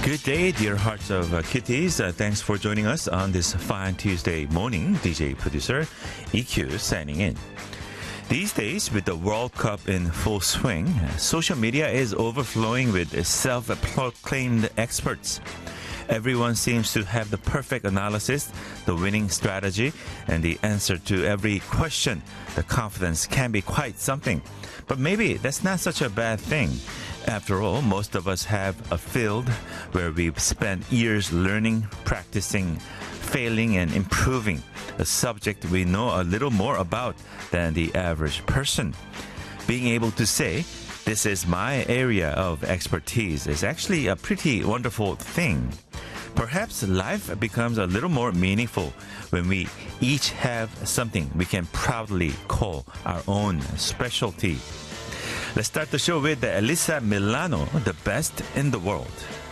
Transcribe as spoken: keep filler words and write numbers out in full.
Good day, dear hearts of uh, kitties. Uh, thanks for joining us on this fine Tuesday morning. D J producer E Q signing in. These days, with the World Cup in full swing, uh, social media is overflowing with self-proclaimed experts. Everyone seems to have the perfect analysis, the winning strategy, and the answer to every question. The confidence can be quite something. But maybe that's not such a bad thing. After all, most of us have a field where we've spent years learning, practicing, failing, and improving, a subject we know a little more about than the average person. Being able to say, this is my area of expertise is actually a pretty wonderful thing. Perhaps life becomes a little more meaningful when we each have something we can proudly call our own specialty. Let's start the show with Elisa Milano, the best in the world.